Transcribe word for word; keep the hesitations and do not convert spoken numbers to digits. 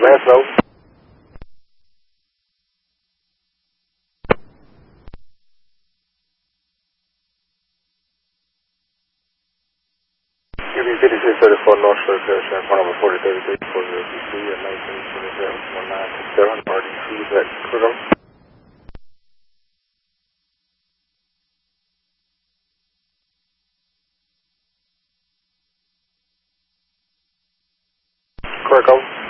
Last note. U B fifty-six thirty-four North Shore Caravan, phone number forty thirty-three four zero two three at nineteen twenty-seven one nine six seven, R D C, that Critical. Critical.